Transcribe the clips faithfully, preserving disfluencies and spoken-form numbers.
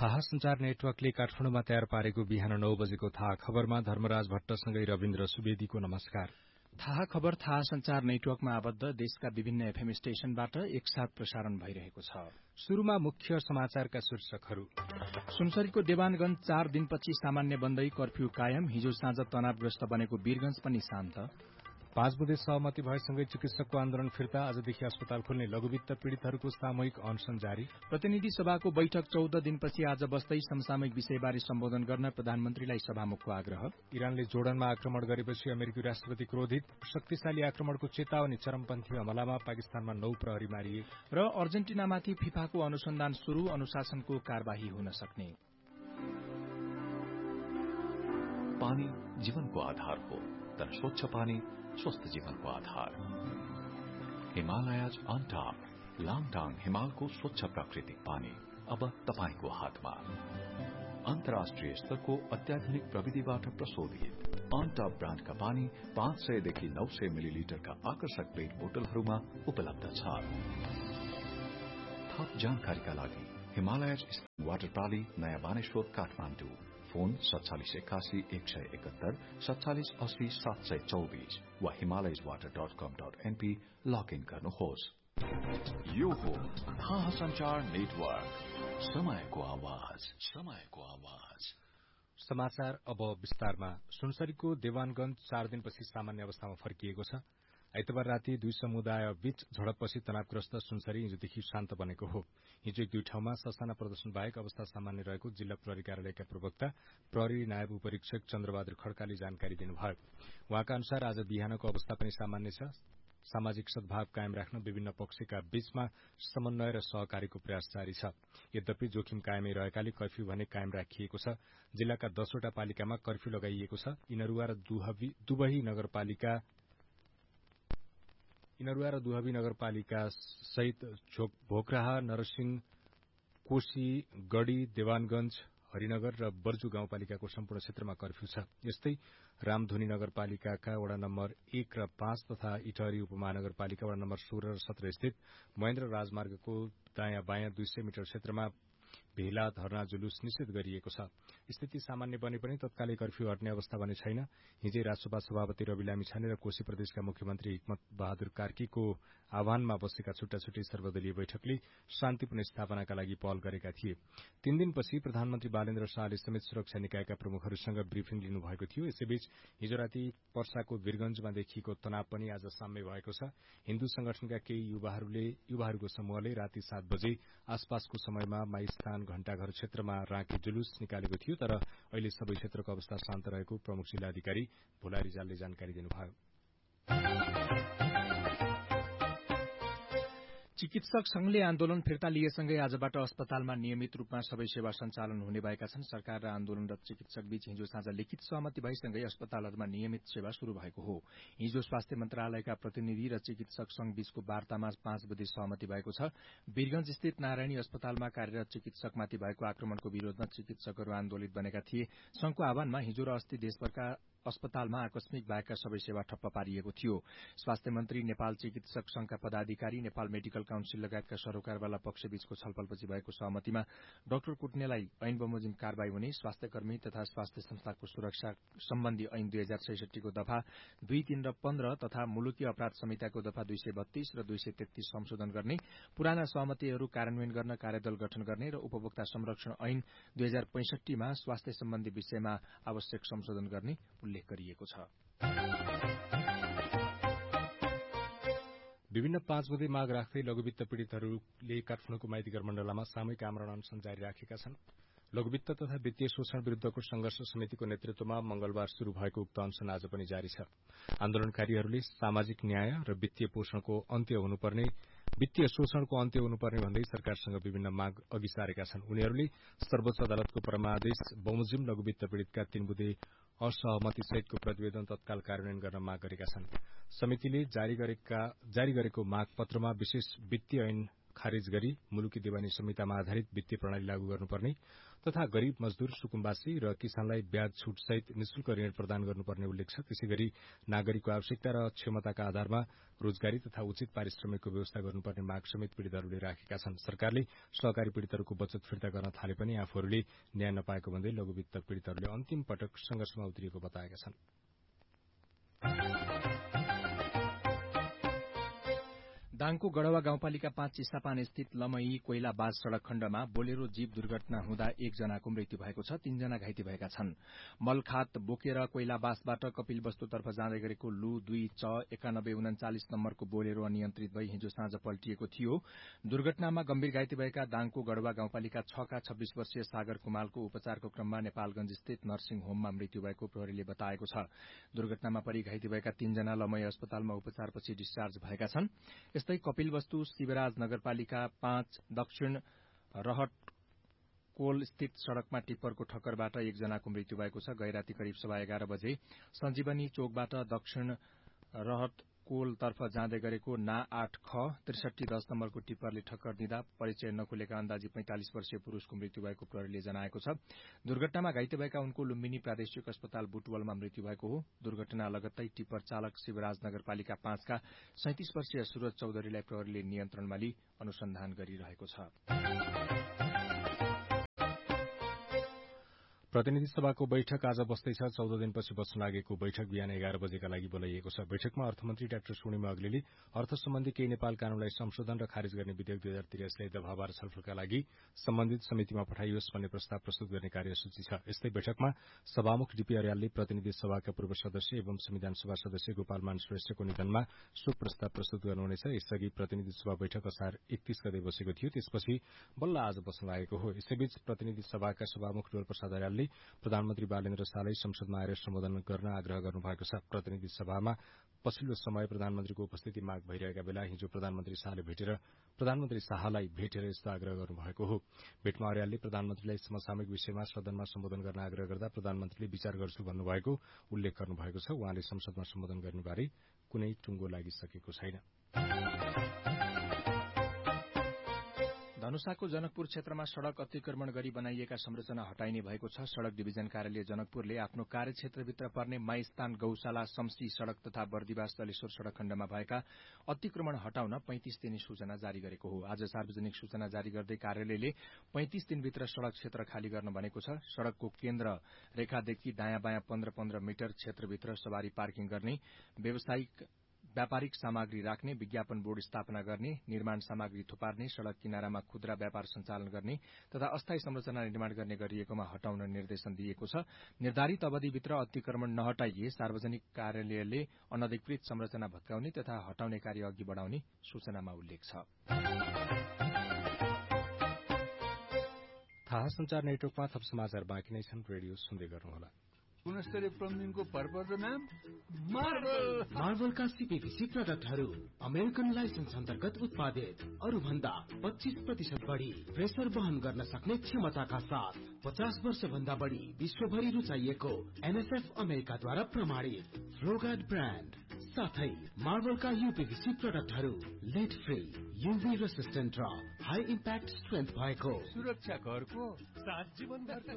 थाहा संचार नेटवर्कले काठमाडौँमा तयार पारेको बिहान नौ बजेको थाहा खबरमा धर्मराज भट्टसँगै रविन्द्र सुवेदीको नमस्कार। थाहा खबर थाहा संचार नेटवर्कमा आबद्ध देशका विभिन्न एफएम स्टेशनबाट एकसाथ प्रसारण भइरहेको छ। शुरूमा मुख्य समाचारका शीर्षकहरू। सुनसरीको देवानगंज चार दिनपछि सामान्य बन्दै कर्फ्यू कायम। हिजो साँझ तनावग्रस्त बनेको वीरगंज पनि शान्त। पाँच बुधे सहमति भएसँगै चिकित्सकको आन्दोलन फिर्ता। आजदेखि अस्पताल खोल्ने लघुवित्त पीड़ितहरूको सामूहिक अनशन जारी। प्रतिनिधि सभाको बैठक चौध दिनपछि आज बस्दै समसामयिक विषयबारे सम्बोधन गर्न प्रधानमन्त्रीलाई सभामुखको आग्रह। इरानले जोर्डनमा आक्रमण गरेपछि अमेरिकी राष्ट्रपति क्रोधित। शक्तिशाली आक्रमणको चेतावनी। चरमपन्थी हमलामा पाकिस्तानमा नौ प्रहरी मारिए। र अर्जेन्टिनामाथि फिफाको अनुसन्धान शुरू। अनुशासनको कार्यवाही हुन सक्ने। पानी जीवनको आधार हो, तर स्वच्छ पानी स्वस्थ जीवनको आधार। हिमालयज अन टप लाङटाङ हिमालको स्वच्छ प्राकृतिक पानी अब तपाईको हातमा। अन्तर्राष्ट्रिय स्तरको अत्याधुनिक प्रविधिबाट प्रशोधित अन टप ब्रान्डका पानी पाँच सयदेखि नौ सय मिलिलिटरका आकर्षक पेट बोतलहरूमा उपलब्ध छ। थप जानकारीका लागि हिमालयज वाटर प्राली नयाँ बानेश्वर काठमाडौँ। फोन सत्तालिस एकासी एक सय एकहत्तर सत्तालिस अस्सी सात सय चौबीस वा हिमालयज वाटर डट कम डट एनपी लगइन गर्नुहोस्। यो हो थाहा संचार नेटवर्क, समयको आवाज, समयको आवाज। समाचार अब विस्तारमा। सुनसरीको देवानगंज चार दिनपछि सामान्य अवस्थामा फर्किएको छ। आइतबार राति दुई समुदाय बीच झडपपछि तनावग्रस्त सुनसरी हिजोदेखि शान्त बनेको हो। हिजो एक दुई ठाउँमा ससाना प्रदर्शन बाहेक अवस्था सामान्य रहेको जिल्ला प्रहरी कार्यालयका प्रवक्ता प्रहरी नायब उपरीक्षक चन्द्रबहादुर खड्काले जानकारी दिनुभयो। उहाँका अनुसार आज बिहानको अवस्था पनि सामान्य छ। सामाजिक सद्भाव कायम राख्न विभिन्न पक्षका बीचमा समन्वय र सहकारीको प्रयास जारी छ। यद्यपि जोखिम कायमै रहेकाले कर्फ्यू भने कायम राखिएको छ। जिल्लाका दसवटा पालिकामा कर्फ्यू लगाइएको छ। इनरुवा र दुबही नगरपालिका इनरुवा र दुहबी नगरपालिका सहित भोकराहा, नरसिंह, कोशी, गढ़ी, देवानगंज, हरिनगर र बर्जु गाउँपालिकाको सम्पूर्ण क्षेत्रमा कर्फ्यू छ। यस्तै रामधुनी नगरपालिकाका वडा नम्बर एक र पाँच तथा इटहरी उपमहानगरपालिका वडा नम्बर सोह्र र सत्र स्थित महेन्द्र राजमार्गको दायाँ बायाँ दुई सय मिटर क्षेत्रमा भेला, धरना, जुलुस निषेध गरिएको छ। स्थिति सामान्य बने पनि तत्कालै कर्फ्यू हट्ने अवस्था भने छैन। हिजै राजसभा सभापति रवि लामिछाने र कोशी प्रदेशका मुख्यमन्त्री हिक्मत बहादुर कार्कीको आह्वानमा बसेका छुट्टा छुट्टै सर्वदलीय बैठकले शान्ति पुनस्थापनाका लागि पहल गरेका थिए। तीन दिनपछि प्रधानमन्त्री बालेन्द्र शाहले समेत सुरक्षा निकायका प्रमुखहरूसँग ब्रिफिङ लिनुभएको थियो। यसैबीच हिजो राति पर्साको वीरगंजमा देखिएको तनाव पनि आज साम्य भएको छ। हिन्दू संगठनका केही युवाहरूले युवाहरूको समूहले राति सात बजे आसपासको समयमा माइस्थान घण्टाघर क्षेत्रमा राँकी जुलुस निकालेको थियो, तर अहिले सबै क्षेत्रको अवस्था शान्त रहेको प्रमुख जिल्लाधिकारी भोला रिजालले जानकारी दिनुभयो। चिकित्सक संघले आन्दोलन फिर्ता लिएसँगै आजबाट अस्पतालमा नियमित रूपमा सबै सेवा सञ्चालन हुने भएका छन्। सरकार र आन्दोलनरत चिकित्सक बीच हिजो साँझ लिखित सहमति भएसँगै अस्पतालहरूमा नियमित सेवा शुरू भएको हो। हिजो स्वास्थ्य मन्त्रालयका प्रतिनिधि र चिकित्सक संघ बीचको वार्तामा पाँच बुधे सहमति भएको छ। वीरगंज स्थित नारायणी अस्पतालमा कार्यरत चिकित्सकमाथि भएको आक्रमणको विरोधमा चिकित्सकहरू आन्दोलित बनेका थिए। संघको आह्वानमा हिजो र अस्ति देशभरका अस्पतालमा आकस्मिक बाहेकका सबै सेवा ठप्प पारिएको थियो। स्वास्थ्य मन्त्री, नेपाल चिकित्सक संघका पदाधिकारी, नेपाल मेडिकल काउन्सिल लगायतका सरोकारवाला पक्षबीचको छलफलपछि भएको सहमतिमा डाक्टर कुट्नेलाई ऐन बमोजिम कार्यवाही हुने, स्वास्थ्यकर्मी तथा स्वास्थ्य संस्थाको सुरक्षा सम्बन्धी ऐन दुई हजार छैसठीको दफा दुई तीन र पन्ध्र तथा मुलुकी अपराध संहिताको दफा दुई सय बत्तीस र दुई सय तेत्तीस संशोधन गर्ने, पुराना सहमतिहरू कार्यान्वयन गर्न कार्यदल गठन गर्ने र उपभोक्ता संरक्षण ऐन दुई हजार पैंसठीमा स्वास्थ्य सम्बन्धी विषयमा आवश्यक संशोधन गर्ने उल्लेख गरिएको छ। विभिन्न पाँच बुधे माग राख्दै लघुवित्त पीड़ितहरूले काठमाडौँको माइतीघर मण्डलामा सामूहिक आमरण अनशन जारी राखेका छन्। लघुवित्त तथा वित्तीय शोषण विरूद्धको संघर्ष समितिको नेतृत्वमा मंगलबार शुरू भएको उक्त अनशन आज पनि जारी छ। आन्दोलनकारीहरूले सामाजिक न्याय र वित्तीय पोषणको अन्त्य हुनुपर्ने वित्तीय शोषणको अन्त्य हुनुपर्ने भन्दै सरकारसँग विभिन्न माग अघि सारेका छन्। उनीहरूले सर्वोच्च अदालतको परमादेश बमोजिम लघुवित्त पीड़ितका तीन बुधे असहमति सहितको प्रतिवेदन तत्काल कार्यान्वयन गर्न माग गरेका छन्। समितिले जारी गरेका जारी गरेको माग पत्रमा विशेष वित्तीय ऐन खारेज गरी मुलुकी देवानी संहितामा आधारित वित्तीय प्रणाली लागू गर्नुपर्ने तथा गरीब मजदूर सुकुम्बासी र किसानलाई ब्याज छूटसहित निशुल्क ऋण प्रदान गर्नुपर्ने उल्लेख छ। त्यसै गरी नागरिकको आवश्यकता र क्षमताका आधारमा रोजगारी तथा उचित पारिश्रमिकको व्यवस्था गर्नुपर्ने माग समेत पीड़ितहरूले राखेका छन्। सरकारले सहकारी पीड़ितहरूको बचत फिर्ता गर्न थाले पनि आफूहरूले न्याय नपाएको भन्दै लघुवित्त पीड़ितहरूले अन्तिम पटक संघर्षमा उत्रिएको बताएका छन्। दाङको गढ़वा गाउँपालिका पाँच चिसापान स्थित लमही कोइला बाज सड़क खण्डमा बोलेरो जीप दुर्घटना हुँदा एकजनाको मृत्यु भएको छ, तीनजना घाइते भएका छन्। मलखात बोकेर कोइला बासबाट कपिल वस्तुतर्फ जाँदै गरेको लु दुई च एकानब्बे उन्चालिस नम्बरको बोलेरो अनियन्त्रित भई हिजो साँझ पल्टिएको थियो। दुर्घटनामा गम्भीर घाइते भएका दाङको गढ़वा गाउँपालिका छका छब्बीस वर्षीय सागर कुमालको उपचारको क्रममा नेपालगंज स्थित नर्सिङ होममा मृत्यु भएको प्रहरीले बताएको छ। दुर्घटनामा परि घाइते भएका तीनजना लमही अस्पतालमा उपचारपछि डिस्चार्ज भएका छन्। यस्तै कपिलवस्तु शिवराज नगरपालिका पाँच दक्षिण रहटकोल स्थित सड़कमा टिप्परको ठक्करबाट एकजनाको मृत्यु भएको छ। गैराती करिब सवा एघार बजे सञ्जीवनी चोकबाट दक्षिण रहटकोलतर्फ जाँदै गरेको ना आठ ख त्रिसठी दश नम्बरको टिप्परले ठक्कर दिँदा परिचय नखुलेका अन्दाजी पैंतालिस वर्षीय पुरूषको मृत्यु भएको प्रहरीले जनाएको छ। दुर्घटनामा घाइते भएका उनको लुम्बिनी प्रादेशिक अस्पताल बुटवलमा मृत्यु भएको हो। दुर्घटना लगत्तै टिप्पर चालक शिवराज नगरपालिका पाँचका सैंतिस वर्षीय सूरज चौधरीलाई प्रहरीले नियन्त्रणमा लिई अनुसन्धान गरिरहेको छ। प्रतिनिधि सभाको बैठक आज बस्दैछ। चौध दिनपछि बस्न लागेको बैठक बिहान एघार बजेका लागि बोलाइएको छ। बैठकमा अर्थमन्त्री डाक्टर स्वर्णिमा अग्लेले अर्थ सम्बन्धी केही नेपाल कानूनलाई संशोधन र खारिज गर्ने विधेयक दुई हजार त्रियासीलाई दफावार छलफलका लागि सम्बन्धित समितिमा पठाइयोस् भन्ने प्रस्ताव प्रस्तुत गर्ने कार्यसूची छ। यस्तै बैठकमा सभामुख डीपी अर्यालले प्रतिनिधि सभाका पूर्व सदस्य एवं संविधान सभा सदस्य गोपालमान श्रेष्ठको निधनमा शोक प्रस्ताव प्रस्तुत गर्नुहुनेछ। यसअघि प्रतिनिधि सभा बैठक असार एकतीस गते बसेको थियो, त्यसपछि बल्ल आज बस्न लागेको हो। यसैबीच प्रतिनिधि सभाका सभामुख डोल प्रसाद अर्यालले प्रधानमन्त्री बालेन्द्र शाहलाई संसदमा आएर सम्बोधन गर्न आग्रह गर्नुभएको छ। प्रतिनिधि सभामा पछिल्लो समय प्रधानमन्त्रीको उपस्थिति माग भइरहेका बेला हिजो प्रधानमन्त्री शाहले भेटेर प्रधानमन्त्री शाहलाई भेटेर यस्तो आग्रह गर्नुभएको हो। भेटमा अर्यालले प्रधानमन्त्रीलाई समसामयिक विषयमा सदनमा सम्बोधन गर्न आग्रह गर्दा प्रधानमन्त्रीले विचार गर्छु भन्नुभएको उल्लेख गर्नुभएको छ। उहाँले संसदमा सम्बोधन गर्नेबारे कुनै टुङ्गो लागिसकेको छैन। धनुषाको जनकपुर क्षेत्रमा सड़क अतिक्रमण गरी बनाइएका संरचना हटाइने भएको छ। सड़क डिभिजन कार्यालय जनकपुरले आफ्नो कार्यक्षेत्रभित्र पर्ने माइस्थान गौशाला शमसी सड़क तथा बर्दिवास दलेश्वर सड़क खण्डमा भएका अतिक्रमण हटाउन पैंतिस दिने सूचना जारी गरेको हो। आज सार्वजनिक सूचना जारी गर्दै कार्यालयले पैंतिस दिनभित्र सड़क क्षेत्र खाली गर्न भनेको छ। सड़कको केन्द्र रेखादेखि दायाँ बायाँ पन्ध्र पन्ध्र मिटर क्षेत्रभित्र सवारी पार्किङ गर्ने, व्यावसायिक व्यापारिक सामग्री राख्ने, विज्ञापन बोर्ड स्थापना गर्ने, निर्माण सामग्री थुपार्ने, सड़क किनारामा खुद्रा व्यापार सञ्चालन गर्ने तथा अस्थायी संरचना निर्माण गर्ने गरिएकोमा हटाउन निर्देशन दिएको छ। निर्धारित अवधिभित्र अतिक्रमण नहटाइए सार्वजनिक कार्यालयले अनधिकृत संरचना भत्काउने तथा हटाउने कार्य अघि बढ़ाउने सूचनामा उल्लेख छ। थाहा संचार नेटवर्कमा थप समाचार बाँकी नै छन्। रेडियो सुन्दै गर्नुहोला। गुणस्तरीय प्लम्बिङको पर्पज र नाम मार्बल। मार्बलका सीपीभीसी प्रडक्टहरू अमेरिकन लाइसेन्स अन्तर्गत उत्पादित, अरू भन्दा पच्चीस प्रतिशत बढ़ी प्रेसर वहन गर्न सक्ने क्षमताका साथ पचास वर्ष भन्दा बढ़ी विश्वभरि रुचाइएको एनएसएफ अमेरिकाद्वारा प्रमाणित फ्लोगार्ड ब्रान्ड साथै मार्बलका यूपीभीसी प्रडक्टहरू लेड फ्री, यूभी रेसिस्टेन्ट र हाई इम्प्याक्ट स्ट्रेन्थ भएको सुरक्षा घरको साथ जीवनभरको।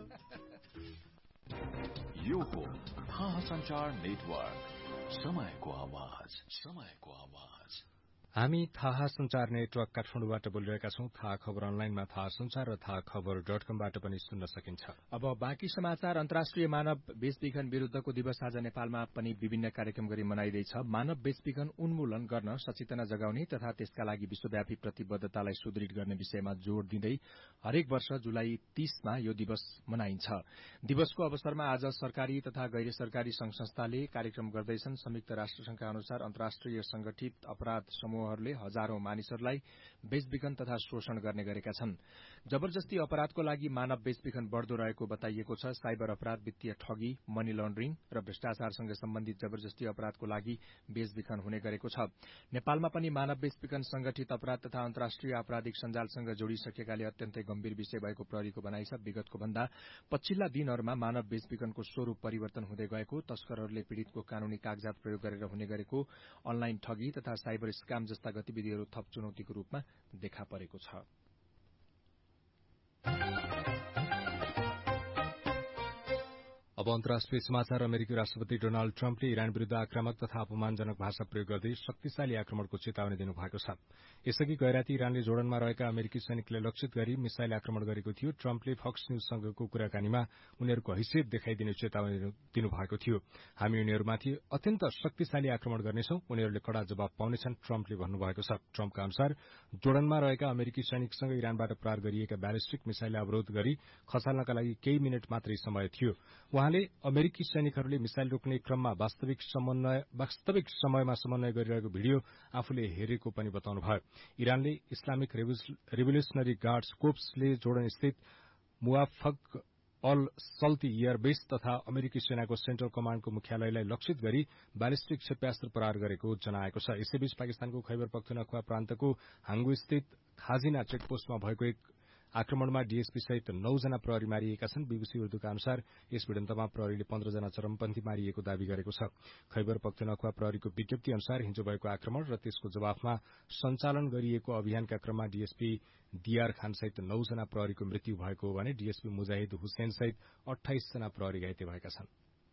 यो हो थाहा संचार नेटवर्क, समयको आवाज, समयको आवाज। हामी थाहा संचार नेटवर्क काठमाडौँबाट बोलिरहेका छौं। थाहा खबर अनलाइनमा थाहा संचार र थाहा खबर डट कमबाट पनि सुन्न सकिन्छ। अब बाँकी समाचार। अन्तर्राष्ट्रिय मानव बेचबिखन विरूद्धको दिवस आज नेपालमा पनि विभिन्न कार्यक्रम गरी मनाइँदैछ। मानव बेचबिखन उन्मूलन गर्न सचेतना जगाउने तथा त्यसका लागि विश्वव्यापी प्रतिबद्धतालाई सुदृढ गर्ने विषयमा जोड़ दिँदै हरेक वर्ष जुलाई तीसमा यो दिवस मनाइन्छ। दिवसको अवसरमा आज सरकारी तथा गैर सरकारी संघ संस्थाले कार्यक्रम गर्दैछन्। संयुक्त राष्ट्रसंघका अनुसार अन्तर्राष्ट्रिय संगठित अपराध समूह हजारौं मानिसहरूलाई बेचबिखन तथा शोषण गर्ने गरेका छन्। जबरजस्ती अपराधको लागि मानव बेचबिखन बढ़दो रहेको बताइएको छ। साइबर अपराध, वित्तीय ठगी, मनी लन्ड्रिङ र भ्रष्टाचारसँग सम्बन्धित जबरजस्ती अपराधको लागि बेचबिखन हुने गरेको छ। नेपालमा पनि मानव बेचबिखन संगठित अपराध तथा अन्तर्राष्ट्रिय आपराधिक सञ्जालसँग जोडिसकेकाले अत्यन्तै गम्भीर विषय भएको प्रहरीको भनाइ छ। विगतको भन्दा पछिल्ला दिनहरूमा मानव बेचबिखनको स्वरूप परिवर्तन हुँदै गएको, तस्करहरूले पीड़ितको कानूनी कागजात प्रयोग गरेर हुने गरेको अनलाइन ठगी तथा साइबर स्क्याम जस्ता गतिविधिहरू थप चुनौतीको रूपमा देखा परेको छ। अब अन्तर्राष्ट्रिय समाचार। अमेरिकी राष्ट्रपति डोनाल्ड ट्रम्पले इरान विरूद्ध आक्रामक तथा अपमानजनक भाषा प्रयोग गर्दै शक्तिशाली आक्रमणको चेतावनी दिनुभएको छ। यसअघि गैराती इरानले जोर्डनमा रहेका अमेरिकी सैनिकलाई लक्षित गरी मिसाइल आक्रमण गरेको थियो। ट्रम्पले फक्स न्यूजसँगको कुराकानीमा उनीहरूको हैसियत देखाइदिने चेतावनी दिनुभएको थियो। हामी उनीहरूमाथि अत्यन्त शक्तिशाली आक्रमण गर्नेछौं, उनीहरूले कड़ा जवाब पाउनेछन्, ट्रम्पले भन्नुभएको छ। ट्रम्पका अनुसार जोर्डनमा रहेका अमेरिकी सैनिकसँग इरानबाट प्रहार गरिएका ब्यालिस्टिक मिसाइललाई अवरोध गरी खसाल्नका लागि केही मिनट मात्रै समय थियो। उहाँले अमेरिकी सैनिकहरूले मिसाइल रोक्ने क्रममा वास्तविक समन्वय वास्तविक समयमा समन्वय गरिरहेको भिडियो आफूले हेरेको पनि बताउनुभयो। इरानले इस्लामिक रिभोल्युशनरी गार्ड्स कोप्सले जोर्डन स्थित मुवाफक अल सल्ती एयरबेस तथा अमेरिकी सेनाको सेन्ट्रल कमाण्डको मुख्यालयलाई लक्षित गरी ब्यालिस्टिक क्षेप्यास्त्र प्रहार गरेको जनाएको छ। यसैबीच पाकिस्तानको खैबर पख्तुनख्वा प्रान्तको हाङ्गु स्थित खाजिना चेकपोस्टमा भएको एक आक्रमणमा डीएसपी सहित नौजना प्रहरी मारिएका छन्। बीबीसी उर्दूका अनुसार यस भिडन्तमा प्रहरीले पन्ध्रजना चरमपन्थी मारिएको दावी गरेको छ। खैबर पख्तुनख्वा प्रहरीको विज्ञप्ति अनुसार हिजो भएको आक्रमण र त्यसको जवाफमा सञ्चालन गरिएको अभियानका क्रममा डीएसपी दियार खान सहित नौजना प्रहरीको मृत्यु भएको हो भने डीएसपी मुजाहिद हुसैन सहित अठाइस जना प्रहरी घाइते भएका छन्।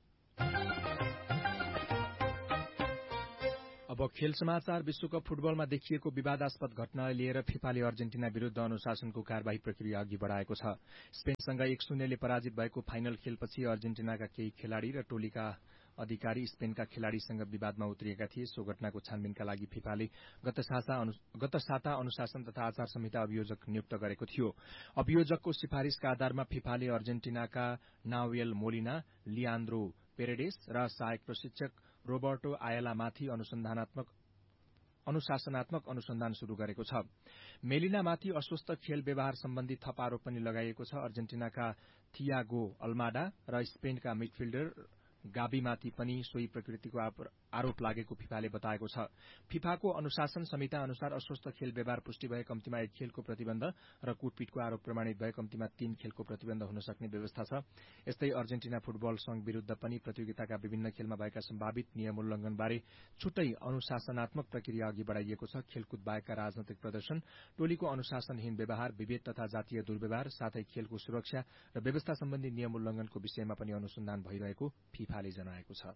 अब खेल समाचार। विश्वकप फुटबलमा देखिएको विवादास्पद घटनालाई लिएर फिफाले अर्जेन्टिना विरूद्ध अनुशासनको कार्यवाही प्रक्रिया अघि बढ़ाएको छ। स्पेनसँग एक शून्यले पराजित भएको फाइनल खेलपछि अर्जेन्टिनाका केही खेलाड़ी र टोलीका अधिकारी स्पेनका खेलाड़ीसँग विवादमा उत्रिएका थिए। सो घटनाको छानबिनका लागि फिफाले गत साता अनुशासन तथा आचार संहिता अभियोजक नियुक्त गरेको थियो। अभियोजकको सिफारिशका आधारमा फिफाले अर्जेन्टिनाका नावेल मोलिना, लियान्द्रो पेरेडेस र सहायक प्रशिक्षक रोबर्टो आयलामाथि अनुसन्धानात्मक अनुशासनात्मक अनुसन्धान शुरू गरेको छ। मेलिनामाथि अस्वस्थ खेल व्यवहार सम्बन्धी थप आरोप पनि लगाइएको छ। अर्जेन्टिनाका थियागो अल्माडा र स्पेनका मिडफिल्डर गाबीमाथि पनि सोही प्रकृतिको आरोप लागेको फिफाले बताएको छ। फिफाको अनुशासन संहिता अनुसार अस्वस्थ खेल व्यवहार पुष्टि भए कम्तीमा एक खेलको प्रतिबन्ध र कुटपिटको आरोप प्रमाणित भए कम्तीमा तीन खेलको प्रतिबन्ध हुन सक्ने व्यवस्था छ। यस्तै अर्जेन्टिना फुटबल संघ विरूद्ध पनि प्रतियोगिताका विभिन्न खेलमा भएका सम्भावित नियम उल्लंघनबारे छुट्टै अनुशासनात्मक प्रक्रिया अघि बढ़ाइएको छ। खेलकुद बाहेकका राजनैतिक प्रदर्शन, टोलीको अनुशासनहीन व्यवहार, विभेद तथा जातीय दुर्व्यवहार, साथै खेलको सुरक्षा र व्यवस्था सम्बन्धी नियम उल्लंघनको विषयमा पनि अनुसन्धान भइरहेको फिफाले जनाएको छ।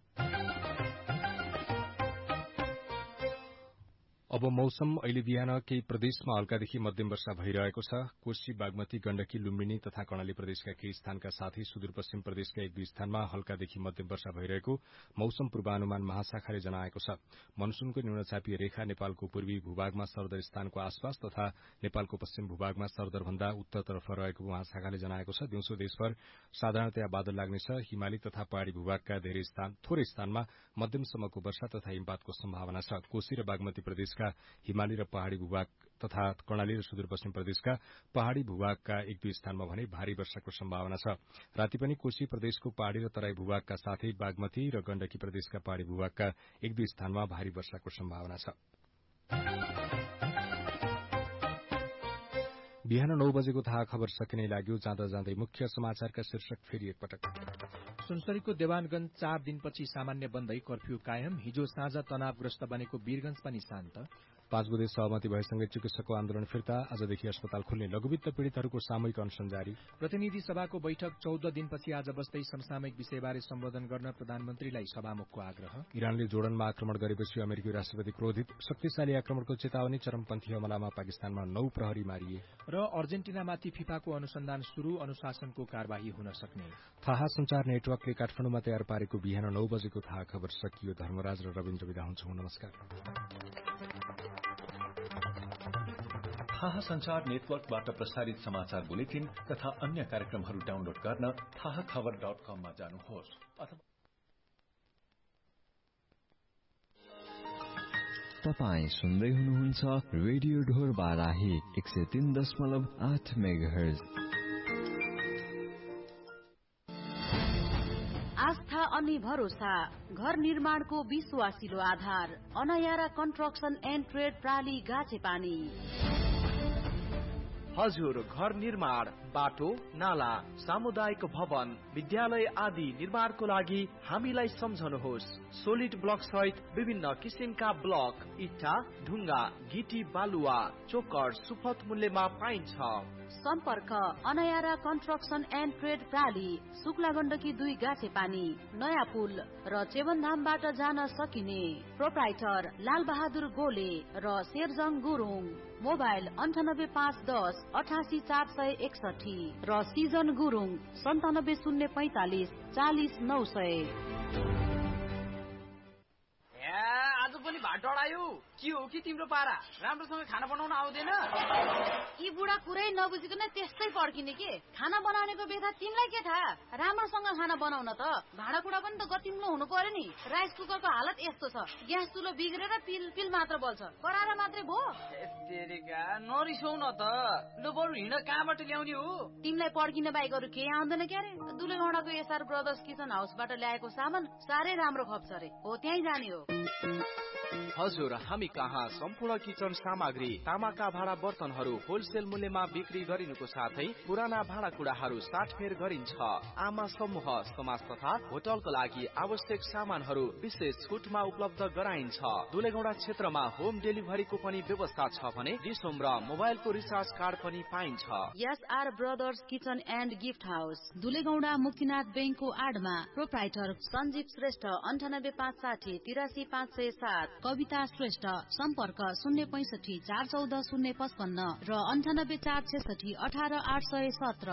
अब मौसम। अहिले बिहान केही प्रदेशमा हल्कादेखि मध्यम वर्षा भइरहेको छ। कोशी, बागमती, गण्डकी, लुम्बिनी तथा कर्णाली प्रदेशका केही स्थानका साथै सुदूरपश्चिम प्रदेशका एक दुई स्थानमा हल्कादेखि मध्यम वर्षा भइरहेको मौसम पूर्वानुमान महाशाखाले जनाएको छ। मनसूनको न्यूनचापीय रेखा नेपालको पूर्वी भूभागमा सरदर स्थानको आसपास तथा नेपालको पश्चिम भूभागमा सरदरभन्दा उत्तरतर्फ रहेको महाशाखाले जनाएको छ। दिउँसो देशभर साधारणतया बादल लाग्नेछ। हिमाली तथा पहाड़ी भूभागका धेरै स्थान थोरै स्थानमा मध्यमसम्मको वर्षा तथा हिमपातको सम्भावना छ। कोशी र बागमती प्रदेश हिमाली र पहाड़ी भूभाग तथा कर्णाली र सुदूरपश्चिम प्रदेशका पहाड़ी भूभागका एक दुई स्थानमा भने भारी वर्षाको सम्भावना छ। राति पनि कोशी प्रदेशको पहाड़ी र तराई भूभागका साथै बागमती र गण्डकी प्रदेशका पहाड़ी भूभागका एक दुई स्थानमा भारी वर्षाको सम्भावना छ। बिहान नौ बजेको थाहा खबर सकिने लाग्यो। जाँदा जाँदै मुख्य समाचारका शीर्षक फेरि एकपटक। सुनसरीको देवानगञ्ज चार दिनपछि सामान्य बन्दै कर्फ्यू कायम। हिजो साँझ तनावग्रस्त बनेको वीरगंज पनि शान्त। पाँच बुधे सहमति भएसँगै चिकित्सकको आन्दोलन फिर्ता। आजदेखि अस्पताल खुल्ने। लघुवित्त पीड़ितहरूको सामूहिक अनशन जारी। प्रतिनिधि सभाको बैठक चौध दिनपछि आज बस्दै समसामयिक विषयबारे सम्बोधन गर्न प्रधानमन्त्रीलाई सभामुखको आग्रह। इरानले जोर्डनमा आक्रमण गरेपछि अमेरिकी राष्ट्रपति क्रोधित। शक्तिशाली आक्रमणको चेतावनी। चरमपन्थी हमलामा पाकिस्तानमा नौ प्रहरी मारिए। र अर्जेन्टिनामाथि फिफाको अनुसन्धान शुरू। अनुशासनको कार्यवाही हुन सक्ने। थाहा संचार नेटवर्कले काठमाडौँमा तयार पारेको बिहान नौ बजेको थाहा खबर सकियो। धर्मराज र रविन्द्र विदा हुन्छौं। नमस्कार। थाहा संचार नेटवर्कबाट प्रसारित समाचार बुलेटिन तथा अन्य कार्यक्रमहरू डाउनलोड गर्न थाहा खबर डट कममा जानुहोस् अथवा तपाईं सुन्दै हुनुहुन्छ रेडियो ढोर बाराही एक सय तीन दशमलव आठ मेगाहर्ज। आस्था अनि भरोसा घर निर्माणको विश्वासिलो आधार। अनायारा कन्स्ट्रक्सन एन्ड ट्रेड प्राली गाछेपानी। हजुर, घर निर्माण, बाटो, नाला, सामुदायिक भवन, विद्यालय आदि निर्माणको लागि हामीलाई सम्झनुहोस्। सोलिड ब्लक सहित विभिन्न किसिमका ब्लक, इट्टा, ढुङ्गा, गिटी, बालुवा, चोकर सुपथ मूल्यमा पाइन्छ। सम्पर्क अनयारा construction and trade प्राली, Shukla Gandaki दुई गाछे पानी, नयाँ पुल र चेवनधामबाट जान सकिने। प्रोप्राइटर लाल बहादुर गोले र शेरजङ गुरुङ। मोबाइल अन्ठानब्बे पाँच दस अठासी चार सय एकसठी र सिजन गुरुङ सन्तानब्बे शून्य पैतालिस चालिस नौ सय। आज पनि भात डढायो। के हो कि तिम्रो पारा? राम्रोसँग खाना बनाउन आउँदैन? यी बुढा कुरै नबुझिकन त्यस्तै पड्किने के? खाना बनाउनेको बेथा तिमीलाई के थाहा? राम्रोसँग खाना बनाउन त भाँडाकुँडा पनि त गतिम्लो हुनु पर्यो नि। राइस कुकरको हालत यस्तो छ, ग्यास चुलो बिग्रेर पिल पिल मात्र बल्छ, कराएर मात्रै भो। तेरेका नरिसौ न त, लु बरु हिँड, कहाँबाट ल्याउने हो? तिमीलाई पड्किने बाहेक अरू केही आउँदैन क्यारे? दुलेगौडाको एसआर ब्रदर्स किचन हाउसबाट ल्याएको सामान साह्रै राम्रो खप्छ रे, हो त्यहीँ जाने हो। हजुर, हामी कहाँ सम्पूर्ण किचन सामग्री, तामाका भाँडा बर्तनहरू होलसेल मूल्यमा बिक्री गरिनुको साथै पुराना भाँडाकुँडाहरू साटफेर गरिन्छ। आमा समूह, समाज तथा होटलको लागि आवश्यक सामानहरू विशेष छुटमा उपलब्ध गराइन्छ। दुलेगौडा क्षेत्रमा होम डेलिभरीको पनि व्यवस्था छ भने डिसोम र मोबाइलको रिचार्ज कार्ड पनि पाइन्छ। SR brothers kitchen and gift house, दुलेगौडा Muktinath बैंकको आडमा। प्रोप्राइटर सञ्जीव श्रेष्ठ, अन्ठानब्बे पाँच साठी तिरासी पाँच सय सात। कविता श्रेष्ठ, सम्पर्क शून्य पैंसठी चार चौध शून्य पचपन्न र अन्ठानब्बे चार छेसठी अठार आठ सय सत्र।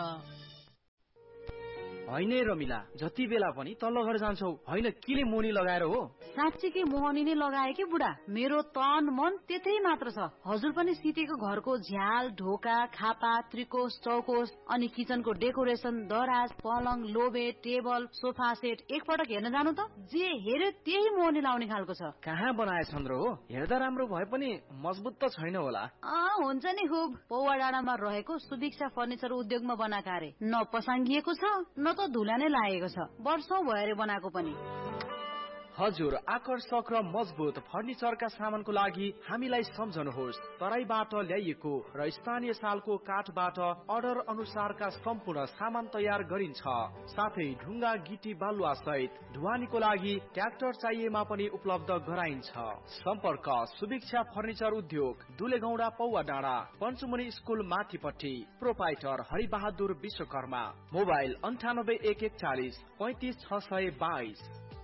होइन रमिला, जति बेला पनि तल्लो घर जान्छौ, होइन किले मोनी लगाएर हो? साँच्चीकै मोहनी नै लगाए कि बुढा, मेरो तन मन त्यतै मात्र छ। हजुर पनि सितेको घरको झ्याल, ढोका, खापा, त्रिकोस, चौकोस अनि किचनको डेकोरेसन, दराज, पलङ, लोबे, टेबल, सोफा सेट एकपटक हेर्न जानु त। जे हेर्यो त्यही मोहनी लाउने खालको छ। कहाँ बनाएछन् र हो? हेर्दा राम्रो भए पनि मजबुत त छैन होला। अँ हुन्छ नि खुब। पौवा डाँडामा रहेको सुभिक्षा फर्निचर उद्योगमा बनाएको अरे, न पसाङ्गिएको छ न त धुला नै लागेको छ, वर्षौं भयो अरे बनाएको पनि। हजुर, आकर्षक र मजबुत फर्निचरका सामानको लागि हामीलाई सम्झनुहोस्। तराईबाट ल्याइएको र स्थानीय सालको काठबाट अर्डर अनुसारका सम्पूर्ण सामान तयार गरिन्छ। साथै ढुङ्गा, गिटी, बालुवा सहित ढुवानीको लागि ट्र्याक्टर चाहिएमा पनि उपलब्ध गराइन्छ। सम्पर्क सुभिक्षा फर्निचर उद्योग, दुलेगौडा, पौवा डाँडा, पञ्चमुनि स्कुल माथिपट्टि। प्रोपाइटर हरिबहादुर विश्वकर्मा। मोबाइल अन्ठानब्बे एक एकचालिस पैंतिस छ सय बाइस।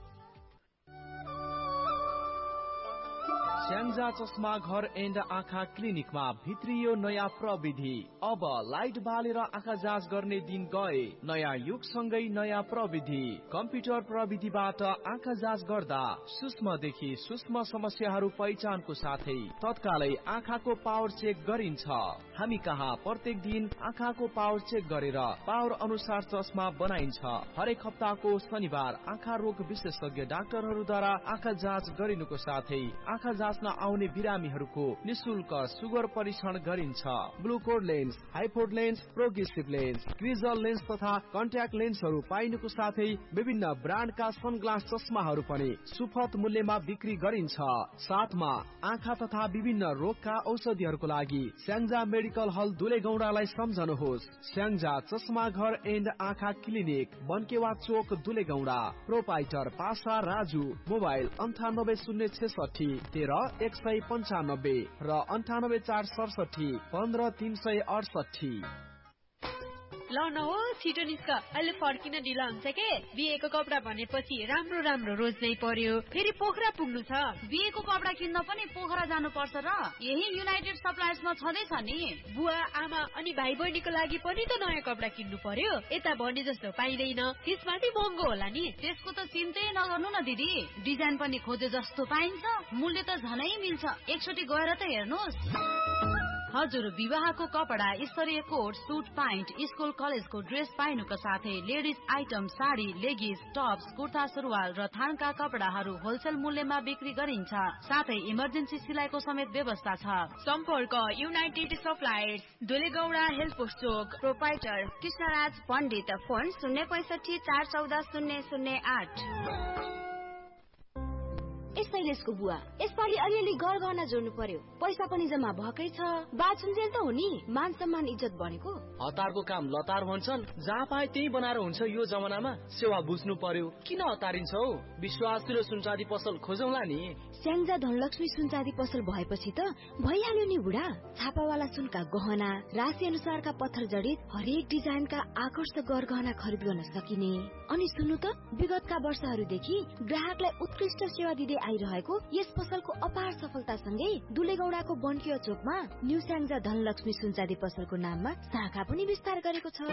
स्याङ्जा चस्मा घर एन्ड आँखा क्लिनिकमा भित्रियो नयाँ प्रविधि। अब लाइट बालेर आँखा जाँच गर्ने दिन गए। नयाँ युगसँगै नयाँ प्रविधि। कम्प्युटर प्रविधिबाट आँखा जाँच गर्दा सूक्ष्मदेखि सूक्ष्म समस्याहरू पहिचानको साथै तत्कालै आँखाको पावर चेक गरिन्छ। हामी कहाँ प्रत्येक दिन आँखाको पावर चेक गरेर पावर अनुसार चस्मा बनाइन्छ। हरेक हप्ताको शनिबार आँखा रोग विशेषज्ञ डाक्टरहरूद्वारा आँखा जाँच गरिनुको साथै आँखा जाँच आउने बिरामीहरूको निशुल्क सुगर परीक्षण गरिन्छ। ग्लुकोड lens, हाइपोड lens, progressive lens, क्रिजल lens तथा कन्ट्याक्ट लेन्सहरू पाइनुको साथै विभिन्न ब्रान्डका सनग्लास चस्माहरू पनि सुपथ मूल्यमा बिक्री गरिन्छ। साथमा आँखा तथा विभिन्न रोगका औषधिहरूको लागि स्याङ्जा मेडिकल हल दुलेगौडालाई सम्झनुहोस्। स्याङ्जा चस्मा घर एन्ड आँखा क्लिनिक, बनकेवा चोक, दुलेगौडा। प्रोपाइटर पासा राजु। मोबाइल अन्ठानब्बे शून्य छेसठी तेह्र एक सय पन्चानब्बे र अन्ठानब्बे चार सडसठी पन्ध्र तीन सय अडसठी। ल न हो, छिटो निस्क, अहिले फर्किन ढिला हुन्छ के। बिहेको कपडा भनेपछि राम्रो राम्रो रोज्नै पर्यो, फेरि पोखरा पुग्नु छ। बिहेको कपडा किन्न पनि पोखरा जानु पर्छ र यही युनाइटेड सप्लायर्समा छँदैछ नि। बुवा, आमा अनि भाइ बहिनीको लागि पनि त नयाँ कपडा किन्नु पर्यो। यता भने जस्तो पाइँदैन, त्यसमाथि महँगो होला नि। त्यसको त चिन्तै नगर्नु न दिदी, डिजाइन पनि खोजे जस्तो पाइन्छ, मूल्य त झनै मिल्छ। एकचोटि गएर त हेर्नुहोस्। हजुर, विवाहको कपडा, स्तरीय कोट, सुट, प्यान्ट, स्कुल कलेजको ड्रेस पाइनुको साथै ladies item, sari, लेगिस, Tops, kurta सुरुवाल र थानका कपडाहरू होलसेल मूल्यमा बिक्री गरिन्छ। साथै इमर्जेन्सी सिलाइको समेत व्यवस्था छ। सम्पर्क युनाइटेड सप्लायर्स, दुलेगौडा हेल्थ पोस्ट चोक। प्रोपाइटर कृष्णराज पण्डित। फोन शून्य पैंसठी चार चौध शून्य शून्य आठ। ए शैलेशको बुवा, यसपालि अलिअलि गरगहना जोड्नु पर्यो। पैसा पनि जम्मा भएकै छ। बाचुन्जेल त हो नि, मान सम्मान इज्जत बनेको। हतारको काम लतार भन्छन्, जहाँ पाए त्यही बनाएर हुन्छ। यो जमानामा सेवा बुझ्नु पर्यो। किन हतारिन्छ हौ? विश्वासिलो सुनचाँदी पसल खोजौँला नि। स्याङ्जा धनलक्ष्मी सुनचाँदी पसल भएपछि त भइहाल्यो नि बुढा। छापावाला सुनका गहना, राशि अनुसारका पत्थर जडित हरेक डिजाइनका आकर्षक गरगहना खरिद गर्न सकिने। अनि सुन्नु त, विगतका वर्षहरूदेखि ग्राहकलाई उत्कृष्ट सेवा दिँदै आइरहेको यस पसलको अपार सफलतासँगै दुलेगौडाको बन्किया चोकमा न्यू स्याङ्जा धनलक्ष्मी सुनचाँदी पसलको नाममा शाखा पनि विस्तार गरेको छ।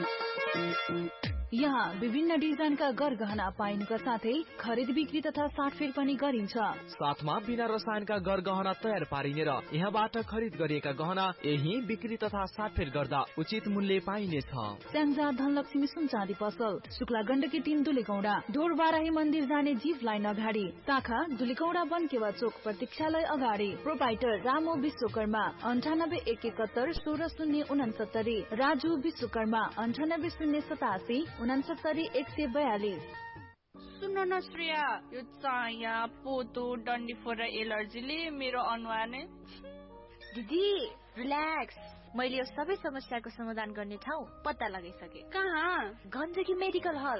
यहाँ विभिन्न डिजाइनका गरगहना पाइनुका साथै खरिद बिक्री तथा साटफेर पनि गरिन्छ। साथमा बिना रसायनका गरगहना तयार पारिने र यहाँबाट खरिद गरिएका गहना यही बिक्री तथा साटफेर गर्दा उचित मूल्य पाइनेछ। स्याङ्जा धनलक्ष्मी सुनचाँदी पसल, शुक्ला गण्डकी तीन दुलेगौडा, ढोरबाराही मन्दिर जाने जीव लाइन अगाडि, शाखा दुलेगौडा बन्केवा चोक प्रतीक्षालय अगाडि। प्रोपाइटर रामो विश्वकर्मा, अन्ठानब्बे एक एकहत्तर सोह्र शून्य उनासत्तरी। राजु विश्वकर्मा, अन्ठानब्बे शून्य सतासी उनासत्तरी एक सय बयालिस। सुन्नु न श्रेया, यो चाया पोतो डन्डीफोर र एलर्जीले मेरो अनुहार नै। दिदी रिल्याक्स, मैले यो सबै समस्याको समाधान गर्ने ठाउँ पत्ता लगाइसके। कहाँ? गण्डकी मेडिकल हल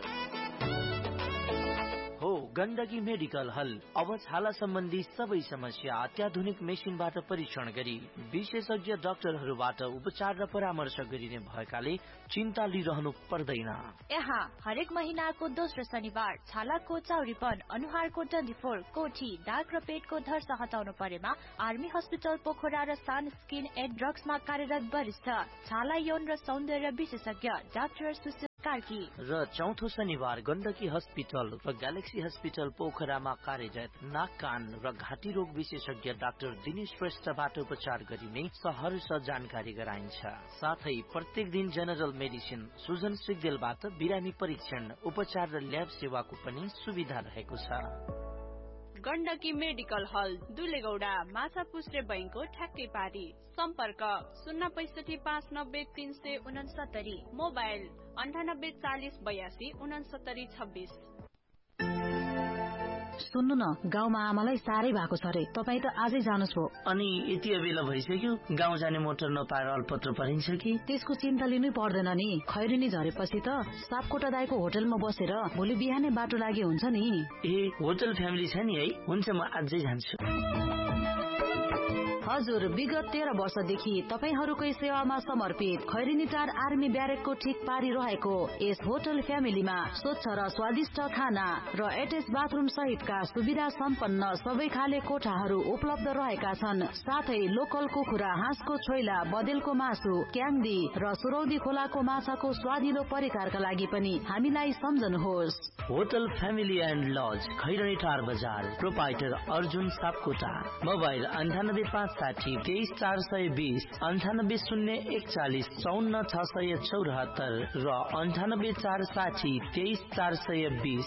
हो। गण्डकी मेडिकल हल अब छाला सम्बन्धी सबै समस्या अत्याधुनिक मेसिनबाट परीक्षण गरी विशेषज्ञ डाक्टरहरूबाट उपचार र परामर्श गरिने भएकाले चिन्ता लिइरहनु पर्दैन। यहाँ हरेक महिनाको दोस्रो शनिबार छालाको चाउरीपन, अनुहारको डन्डीफोर, कोठी, दाग र पेटको धर्स हटाउनु परेमा आर्मी हस्पिटल पोखरा र सान स्किन एन्ड ड्रग्समा कार्यरत वरिष्ठ छाला यौन र सौन्दर्य विशेषज्ञ डाक्टर सुशील कार्की र चौथो शनिबार गण्डकी हस्पिटल र ग्यालेक्सी हस्पिटल पोखरामा कार्यरत नाक कान र घाँटी रोग विशेषज्ञ डाक्टर दिनेश श्रेष्ठबाट उपचार गरिने सहर्ष जानकारी गराइन्छ। साथै प्रत्येक दिन जेनरल मेडिसिन सुजन सिग्देलबाट बिरामी परीक्षण, उपचार र ल्याब सेवाको पनि सुविधा रहेको छ। गण्डकी मेडिकल हल दुलेगौडा, माछापुछ्रे बैंकको ठ्याक्कै पारी। सम्पर्क शून्य पैसठी पाँच नब्बे तीन सय उनसत्तरी। मोबाइल अन्ठानब्बे चालिस बयासी उनसत्तरी छब्बिस। सुन्नु न, गाउँमा आमालाई साह्रै भएको छ रे। तपाईँ त आजै जानुहोस् भो। अनि यति बेला भइसक्यो, गाउँ जाने मोटर नपाएर अल्पत्र परिन्छ कि? त्यसको चिन्ता लिनै पर्दैन नि। खैरिनी झरेपछि त सापकोटा दाइको होटलमा बसेर भोलि बिहानै बाटो लागि हुन्छ नि। ए, होटल फ्यामिली छ नि है? हुन्छ, म आजै जान्छु। हजुर, विगत तेह्र वर्षदेखि तपाईहरूकै सेवामा समर्पित खैरिनी टार आर्मी ब्यारेकको ठिक पारी रहेको यस होटल फ्यामिलीमा स्वच्छ र स्वादिष्ट खाना र एटेच बाथरुम सहितका सुविधा सम्पन्न सबै खाले कोठाहरू उपलब्ध रहेका छन्। साथै लोकल कुखुरा, हाँसको छोइला, बदेलको मासु, क्याङ्दी र सुरौदी खोलाको माछाको स्वादिलो परिकारका लागि पनि हामीलाई सम्झनुहोस्। Hotel family and lodge, Khairani टार बजार। प्रोपाइटर अर्जुन सापकोटा। मोबाइल अन्ठानब्बे पाँच साठी तेइस चार सय बीस, अन्ठानब्बे शून्य एकचालिस चौन्न छ सय चौरात्तर र अन्ठानब्बे चार साठी तेइस चार सय बीस।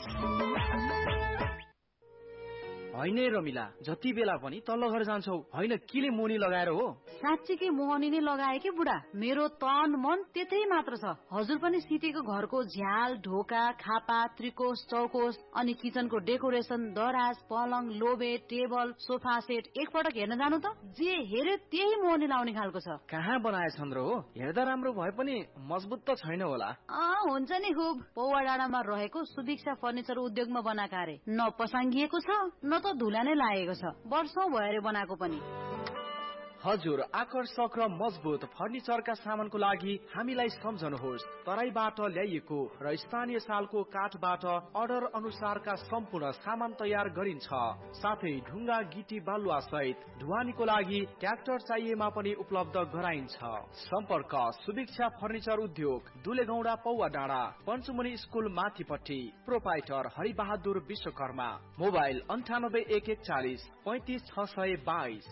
होइन रमिला, जति बेला पनि तल्लो घर जान्छौ, होइन किले मोनी लगाएर हो? साँच्चीकै मोहनी नै लगाए कि बुढा। मेरो तन मन त्यतै मात्र छ। हजुर पनि सितेको घरको झ्याल, ढोका, खापा, त्रिकोश, चौकोश अनि किचनको डेकोरेसन, दराज, पलङ, लोबे, टेबल, सोफा सेट एकपटक हेर्न जानु त। जे हेर्यो त्यही मोहनी लाउने खालको छ। कहाँ बनाएछन् र हो? हेर्दा राम्रो भए पनि मजबुत त छैन होला। अँ, हुन्छ नि खुब। पौवा डाँडामा रहेको सुभिक्षा फर्निचर उद्योगमा बनाएका अरे। न पसाङ्गिएको छ न त धुला नै लागेको छ। वर्षौं भएर बनाएको पनि। हजुर, आकर्षक र मजबुत फर्निचरका सामानको लागि हामीलाई सम्झनुहोस्। तराईबाट ल्याइएको र स्थानीय सालको काठबाट अर्डर अनुसारका सम्पूर्ण सामान तयार गरिन्छ। साथै ढुङ्गा, गिटी, बालुवा सहित ढुवानीको लागि ट्र्याक्टर चाहिएमा पनि उपलब्ध गराइन्छ। सम्पर्क सुभिक्षा फर्निचर उद्योग, दुलेगौडा, पौवा डाँडा, पञ्चमुनि स्कुल माथिपट्टि। प्रोपाइटर हरिबहादुर विश्वकर्मा। मोबाइल अन्ठानब्बे एक एकचालिस पैंतिस छ सय बाइस।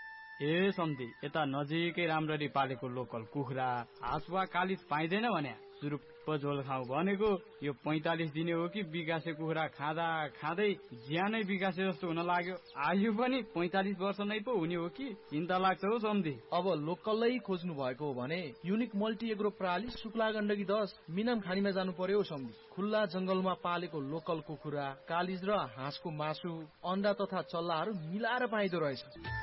ए सम्धी, यता नजिकै राम्ररी पालेको लोकल कुखुरा, हाँस वा कालिज पाइँदैन भने? सुरुप्प झोल खाऊ भनेको यो पैंतालिस दिने हो कि विकासे कुखुरा खाँदा खाँदै ज्यानै विकासे जस्तो हुन लाग्यो। आयु पनि पैंतालिस वर्ष नै पो हुने हो कि चिन्ता लाग्छ हो सम्धी। अब लोकलै खोज्नु भएको हो भने युनिक मल्टी एग्रो प्रणाली शुक्ला गण्डकी दस मिनाम खानीमा जानु पर्यो सम्धी। खुल्ला जंगलमा पालेको लोकल कुखुरा, कालिज र हाँसको मासु, अन्डा तथा चल्लाहरू मिलाएर पाइदो रहेछ।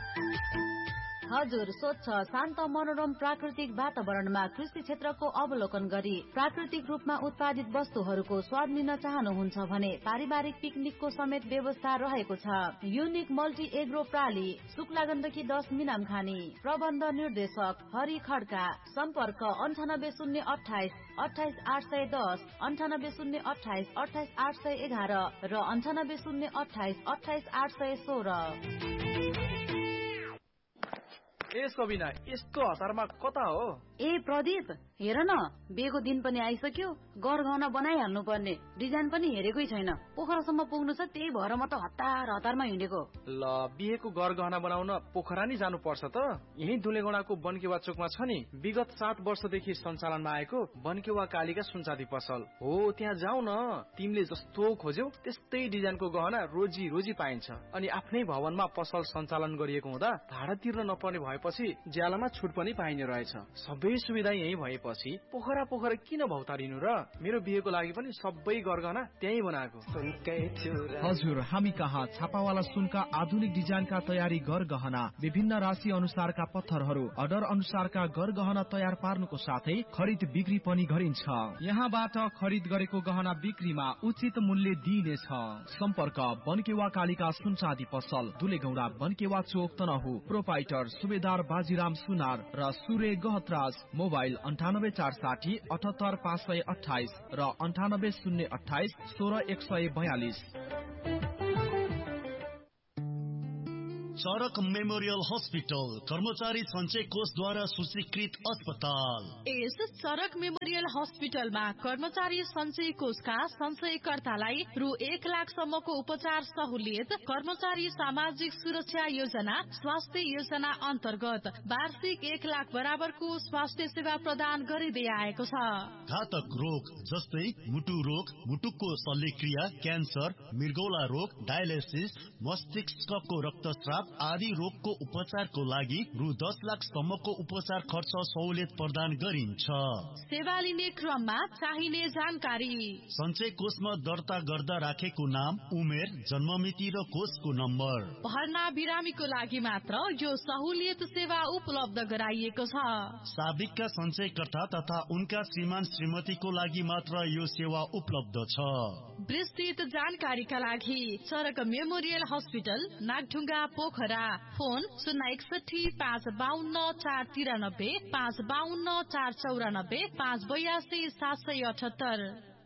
हजुर, स्वच्छ शान्त मनोरम प्राकृतिक वातावरणमा कृषि क्षेत्रको अवलोकन गरी प्राकृतिक रूपमा उत्पादित वस्तुहरूको स्वाद लिन चाहनुहुन्छ भने पारिवारिक पिकनिकको समेत व्यवस्था रहेको छ। Unique multi agro प्राली, Shukla Gandaki दस मिनाम खानी। प्रबन्ध निर्देशक हरि खड्का। सम्पर्क अन्ठानब्बे शून्य अठाइस अठाइस आठ सय दस, अन्ठानब्बे शून्य अठाइस अठाइस आठ सय एघार र अन्ठानब्बे शून्य अठाइस अठाइस आठ सय सोह्र। यसको बिना यस्तो हतारमा कता हो? ए प्रदीप, हेर न, बिहेको दिन पनि आइसक्यो, गरगहना बनाइहाल्नु पर्ने। डिजाइन पनि हेरेकै छैन, पोखरासम्म पुग्नु छ, त्यही भएर म त हतार हतारमा हिँडेको। ल, बिहेको गरगहना बनाउन पोखरा नै जानु पर्छ त? यही दुलेगौडाको बनकेवा चोकमा छ नि विगत सात वर्षदेखि सञ्चालनमा आएको बनकेवा कालीका सुनचाँदी पसल हो। त्यहाँ जाऊ न, तिमीले जस्तो खोज्यौ त्यस्तै डिजाइनको गहना रोजी रोजी पाइन्छ। अनि आफ्नै भवनमा पसल सञ्चालन गरिएको हुँदा भाडा तिर्न नपर्ने भएपछि ज्यालामा छुट पनि पाइने रहेछ। सबै सुविधा यही भएपछि पोखरा पोखरा किन भौतारिनु र? मेरो बिहेको लागि पनि सबै गरगहना त्यही बनाएको। हजुर, हामी कहाँ छापावाला सुनका आधुनिक डिजाइनका तयारी गरगहना, विभिन्न राशि अनुसारका पत्थरहरू, अर्डर अनुसारका गरगहना तयार पार्नुको साथै खरिद बिक्री पनि गरिन्छ। यहाँबाट खरिद गरेको गहना बिक्रीमा उचित मूल्य दिइनेछ। सम्पर्क बनकेवा कालीका सुनचाँदी पसल, दुलेगौडा, बनकेवा चोक, तनहु। प्रोपाइटर सुबेदार बाजीराम सुनार र सूर्य गहतराज। मोबाइल अन्ठानब्बे चार साठी अठहत्तर पाँच सय अठाइस र अन्ठानब्बे शून्य अठाइस सोह्र एक सय बयालिस। चरक मेमोरियल हस्पिटल, कर्मचारी सञ्चय कोषद्वारा सूचीकृत अस्पताल। यस चरक मेमोरियल हस्पिटलमा कर्मचारी सञ्चय कोषका सञ्चयकर्तालाई रु एक लाखसम्मको उपचार सहुलियत, कर्मचारी सामाजिक सुरक्षा योजना, स्वास्थ्य योजना अन्तर्गत वार्षिक एक लाख बराबरको स्वास्थ्य सेवा प्रदान गरिँदै आएको छ। घातक रोग जस्तै मुटु रोग, मुटुको शल्यक्रिया, क्यान्सर, मृगौला रोग, डायलिसिस, मस्तिष्कको रक्तस्राव आदि रोगको उपचारको लागि रु दस लाखसम्मको उपचार खर्च सहुलियत प्रदान गरिन्छ। सेवा लिने क्रममा चाहिने जानकारी: सञ्चय कोषमा दर्ता गर्दा राखेको नाम, उमेर, जन्ममिति र कोषको नम्बर। भर्ना बिरामीको लागि मात्र यो सहुलियत सेवा उपलब्ध गराइएको छ। साबिकका सञ्चयकर्ता तथा उनका श्रीमान श्रीमतीको लागि मात्र यो सेवा उपलब्ध छ। विस्तृत जानकारीका लागि चरक memorial hospital, Nagdhunga, Pokhara. Phone शून्य एकसठी पाँच बाहन्न चार तिरानब्बे, पाँच बाहन्न चार चौरानब्बे, पाँच बयासी सात सय अठहत्तर।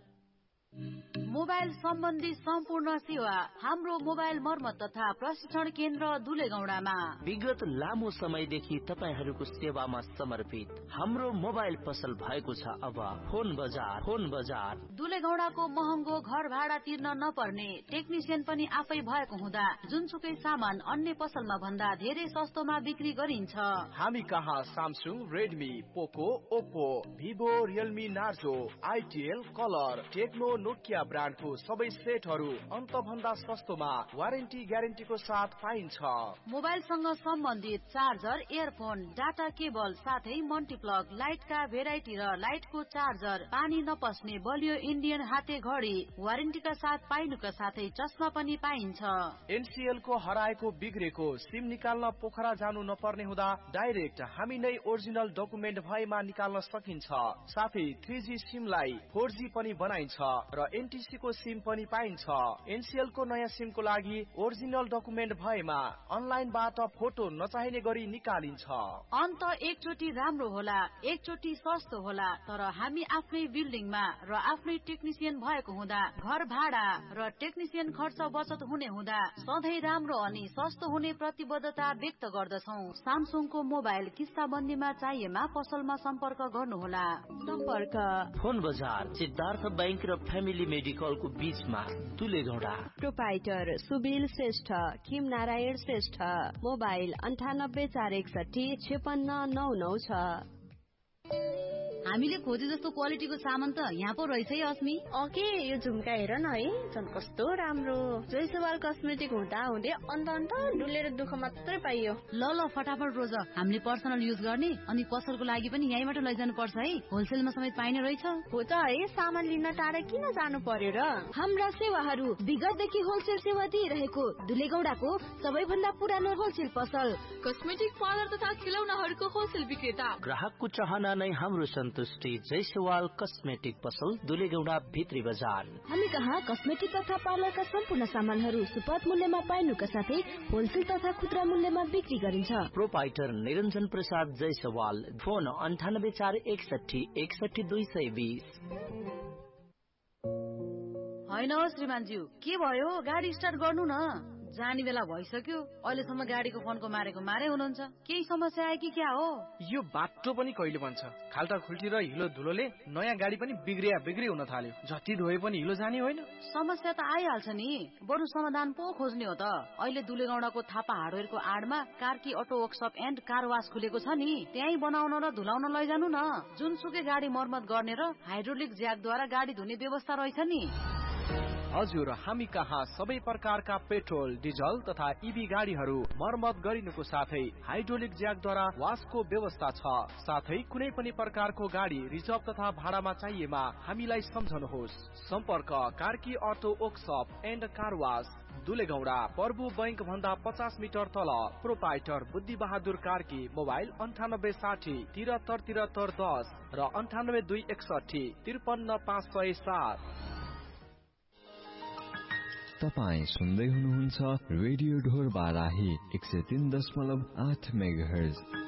मोबाइल सम्बन्धी सम्पूर्ण सेवा हाम्रो मोबाइल मर्मत तथा प्रशिक्षण केन्द्र दुलेगौडामा। विगत लामो समयदेखि तपाईहरूको सेवामा समर्पित हाम्रो मोबाइल पसल भएको छ अब फोन बजार। फोन बजार दुलेगौडाको महँगो घर भाडा तिर्न नपर्ने, टेक्निसियन पनि आफै भएको हुँदा जुनसुकै सामान अन्य पसलमा भन्दा धेरै सस्तोमा बिक्री गरिन्छ। हामी कहाँ सामसुङ, रेडमी, पोको, Oppo, Vivo, Realme, Narzo, आइटिएल, colour, Tecno, Nokia ब्रान्डको सबै सेटहरू अन्त भन्दा सस्तोमा वारेन्टी ग्यारेन्टीको साथ पाइन्छ। मोबाइलसँग सम्बन्धित चार्जर, इयरफोन, डाटा केबल साथै मल्टिप्लग, लाइटका भेराइटी र लाइटको चार्जर, पानी नपस्ने बलियो इन्डियन हाते घडी वारेन्टीका साथ पाइनुका साथै चस्मा पनि पाइन्छ। एनसीएल को हराएको बिग्रेको सिम निकाल्न पोखरा जानु नपर्ने हुँदा डाइरेक्ट हामी नै ओरिजिनल डकुमेन्ट भएमा निकाल्न सकिन्छ। साथै थ्री जी सिमलाई फोर जी पनि बनाइन्छ र एनटीसी को सिम पनि पाइन्छ। एनसीएल को नयाँ सिम को लागि ओरिजिनल डकुमेन्ट भएमा अनलाइनबाट फोटो नचाहिने गरी निकालिन्छ। अन्त एकचोटि राम्रो होला, एकचोटि सस्तो होला, तर हामी आफ्नै बिल्डिङमा र आफ्नै टेक्निसियन भएको हुँदा घर भाडा र टेक्निसियन खर्च बचत हुने हुँदा सधैँ राम्रो अनि सस्तो हुने प्रतिबद्धता व्यक्त गर्दछौ। सामसुङको मोबाइल किस्ताबन्दीमा चाहिएमा पसलमा सम्पर्क गर्नुहोला। सम्पर्क फोन बजार, सिद्धार्थ बैंक र फ्यामिली मेडिकलको बीचमा, दुलेगौडा। प्रोपाइटर सुबिल श्रेष्ठ, किम नारायण श्रेष्ठ। मोबाइल अन्ठानब्बे चार एकसठी छेपन्न नौ नौ छ। हामीले खोजे जस्तो क्वालिटीको सामान त यहाँ पो रहेछ है अस्मी। ओके यो झुम्का हेर न है, झन् कस्तो राम्रो। जयसवाल कस्मेटिक हुँदा हुँदै अन्त अन्त डुलेर दुःख मात्रै पाइयो। ल ल फटाफट रोज, हामीले पर्सनल युज गर्ने अनि पसलको लागि पनि यहीँबाट लैजानु पर्छ है, होलसेलमा समेत पाइने रहेछ। हो त है, सामान लिन टाढा किन जानु पर्यो र। हाम्रा सेवाहरू विगतदेखि होलसेल सेवा दिइरहेको दुलेगौडाको सबैभन्दा पुरानो होलसेल पसल, कस्मेटिक पार्लर तथा खिलौनाहरूको होलसेल विक्रेता। ग्राहकको चाहना नै हाम्रो सन्तुष्टि। जयसवाल कस्मेटिक पसल, दुलेगौडा भित्री बजार। हामी कहाँ कस्मेटिक तथा पार्लरका सम्पूर्ण सामानहरू सुपथ मूल्यमा पाइनुका साथै होलसेल तथा खुद्रा मूल्यमा बिक्री गरिन्छ। प्रोपाइटर निरञ्जन प्रसाद जयसवाल। फोन अन्ठानब्बे चार एकसठी एकसठी दुई सय बीस। होइन श्रीमानज्यू, के भयो? गाडी स्टार्ट गर्नु न, जाने बेला भइसक्यो। अहिलेसम्म गाडीको फोनको मारेको मारे हुनुहुन्छ। केही समस्या आयो कि क्या हो? यो बाटो पनि कहिले बन्छ? खाल्टा खुल्टी र हिलो धुलोले नयाँ गाडी पनि बिग्रिया बिग्री हुन थाल्यो। जति धोए पनि हिलो जाने होइन। समस्या त आइहाल्छ नि, बरु समाधान पो खोज्ने हो त। अहिले दुलेगौडाको Thapa हार्डवेयरको आडमा Karki auto workshop and car वास खुलेको छ नि, त्यही बनाउन र धुलाउन लैजानु न। जुनसुकै गाडी मर्मत गर्ने र हाइड्रोलिक ज्याकद्वारा गाडी धुने व्यवस्था रहेछ नि। हजुर, हामी कहाँ सबै प्रकारका पेट्रोल, डिजल तथा इभी गाडीहरू मर्मत गरिनुको साथै हाइड्रोलिक ज्याकद्वारा वासको व्यवस्था छ। साथै कुनै पनि प्रकारको गाडी रिजर्भ तथा भाडामा चाहिएमा हामीलाई सम्झनुहोस्। सम्पर्क Karki auto workshop and car वास, दुलेगौडा, प्रभु बैंक भन्दा पचास मिटर तल। प्रोपाइटर बुद्धि बहादुर कार्की। मोबाइल अन्ठानब्बे साठी तिहत्तर तिहत्तर दस र अन्ठानब्बे दुई एकसठी त्रिपन्न पाँच सय सात। तपाईँ सुन्दै हुनुहुन्छ रेडियो ढोर बाराही एक सय तीन दशमलव आठ मेगाहर्ज।